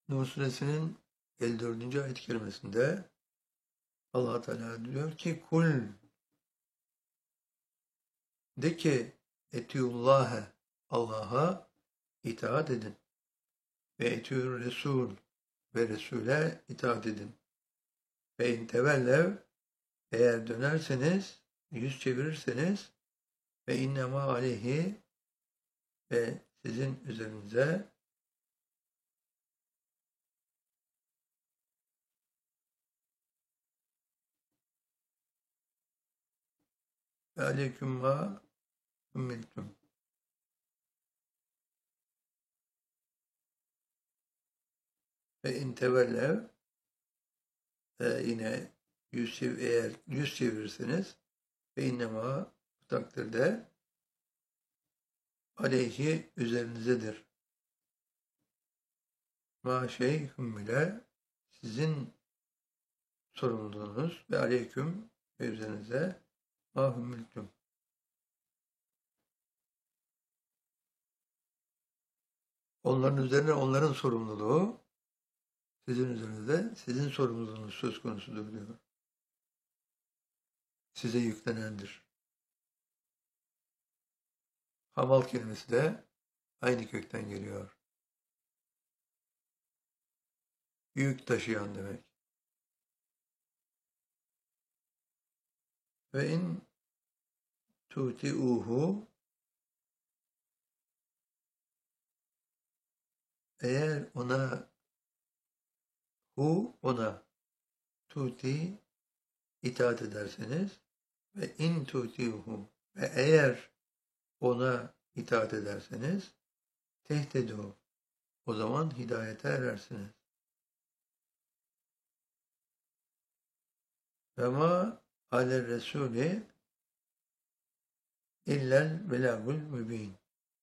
Nur Suresinin 54. ayet-i kerimesinde Allah Teala diyor ki kul de ki etiullâhe Allah'a itaat edin ve etiur Resul ve Resul'e itaat edin. Ve in tevellev eğer dönerseniz, yüz çevirirseniz ve innema aleyhi ve sizin üzerinize ve aleyküm ma ümmiltüm. Ve in tevellev yine eğer yüz çevirirseniz ve innema bu takdirde aleyhi üzerinizedir. Ma şey hümmüle sizin sorumluluğunuz ve aleyküm ve üzerinize ma hümmültüm. Onların üzerine onların sorumluluğu, sizin üzerinizde sizin sorumluluğunuz söz konusudur diyor. Size yüklenendir. Hamal kelimesi de aynı kökten geliyor. Yük taşıyan demek. Ve in tuti'uhu eğer ona tuti itaat ederseniz ve in tuti'uhu ve eğer ona itaat ederseniz tehtedu o zaman hidayete erersiniz. Ve ma alel Resulü illel belagul mübin.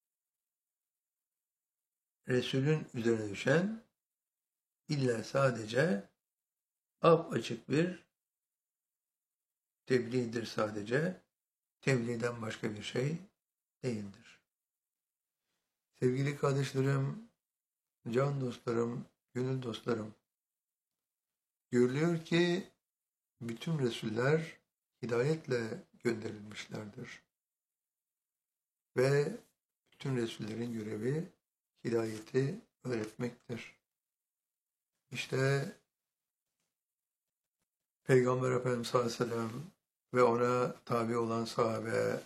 Resulün üzerine düşen illa sadece açık bir tebliğdir sadece. Tebliğden başka bir şey değildir. Sevgili kardeşlerim, can dostlarım, gönül dostlarım, görülüyor ki bütün Resuller hidayetle gönderilmişlerdir. Ve bütün Resullerin görevi hidayeti öğretmektir. İşte Peygamber Efendimiz sallallahu aleyhi ve sellem ve ona tabi olan sahabe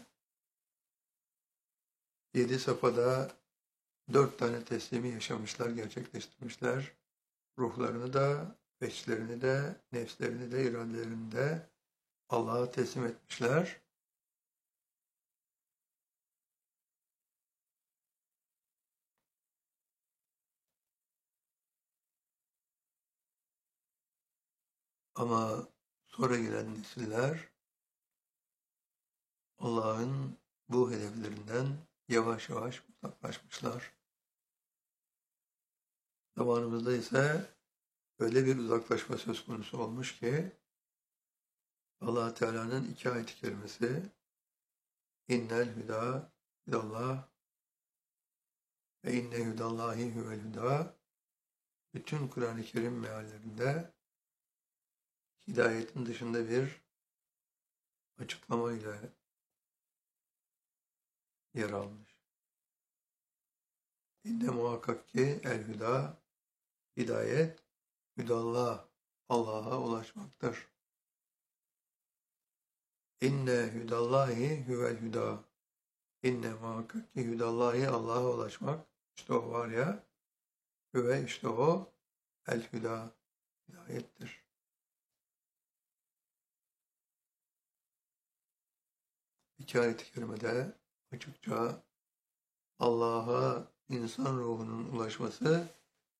7 safhada 4 tane teslimi yaşamışlar, gerçekleştirmişler. Ruhlarını da, veçlerini de, nefslerini de, iradelerini de Allah'a teslim etmişler. Ama sonra gelen nesiller Allah'ın bu hedeflerinden yavaş yavaş uzaklaşmışlar. Zamanımızda ise öyle bir uzaklaşma söz konusu olmuş ki Allah Teala'nın 2 ayet-i kerimesi innel hüda hüdallah ve inne hüdallahi huvel hüda bütün Kur'an-ı Kerim meallerinde hidayetin dışında bir açıklama ile yer almış. İnne muhakkak ki el hüda hidayet hüdallah Allah'a ulaşmaktır. İnne hüdallahi huvel hüda İnne muhakkak ki hüdallahi Allah'a ulaşmak işte o var ya ve işte o el hüda hidayettir. İki ayet-i kerimede açıkça Allah'a insan ruhunun ulaşması